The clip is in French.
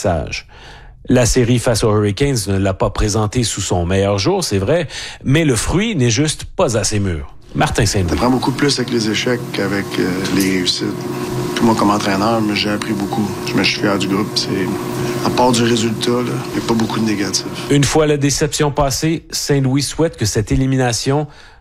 d'apprentissage. La série face aux Hurricanes ne l'a pas présenté sous son meilleur jour, c'est vrai, mais le fruit n'est juste pas assez mûr. Martin Saint-Louis. T'apprends beaucoup plus avec les échecs qu'avec les réussites. Puis moi, comme entraîneur, j'ai appris beaucoup. Je suis fier du groupe. À part du résultat, il n'y a pas beaucoup de négatifs. Une fois la déception passée, Saint-Louis souhaite que cette élimination